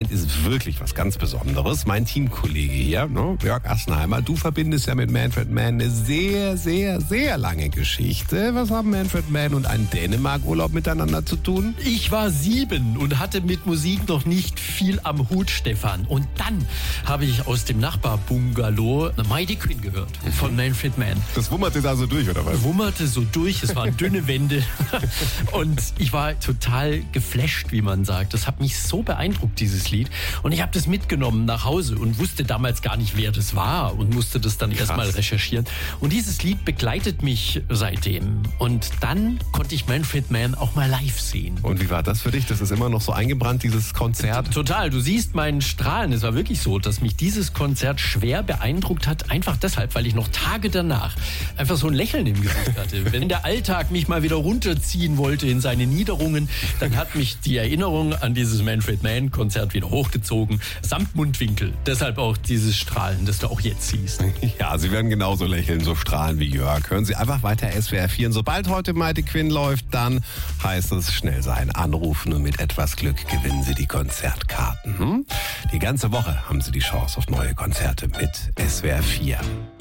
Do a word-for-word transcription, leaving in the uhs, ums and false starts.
Lied ist wirklich was ganz Besonderes. Mein Teamkollege hier, ne, Jörg Assenheimer, du verbindest ja mit Manfred Mann eine sehr, sehr, sehr lange Geschichte. Was haben Manfred Mann und ein Dänemark-Urlaub miteinander zu tun? Ich war sieben und hatte mit Musik noch nicht viel am Hut, Stefan. Und dann habe ich aus dem Nachbarbungalow Mighty Quinn gehört von Manfred Mann. Das wummerte da so durch, oder was? Wummerte so durch, es waren dünne Wände und ich war total geflasht, wie man sagt. Das hat mich so beeindruckt, dieses Lied. Und ich habe das mitgenommen nach Hause und wusste damals gar nicht, wer das war und musste das dann erstmal recherchieren. Und dieses Lied begleitet mich seitdem. Und dann konnte ich Manfred Mann auch mal live sehen. Und wie war das für dich? Das ist immer noch so eingebrannt, dieses Konzert? Total. Du siehst meinen Strahlen. Es war wirklich so, dass mich dieses Konzert schwer beeindruckt hat. Einfach deshalb, weil ich noch Tage danach einfach so ein Lächeln im Gesicht hatte. Wenn der Alltag mich mal wieder runterziehen wollte in seine Niederungen, dann hat mich die Erinnerung an dieses Manfred Mann-Konzert wieder hochgezogen. Samt Mundwinkel. Deshalb auch dieses Strahlen, das du auch jetzt siehst. Ja, Sie werden genauso lächeln, so strahlen wie Jörg. Hören Sie einfach weiter S W R vier. Und sobald heute Mighty Quinn läuft, dann heißt es schnell sein. Anrufen und mit etwas Glück gewinnen Sie die Konzertkarten. Hm? Die ganze Woche haben Sie die Chance auf neue Konzerte mit S W R vier.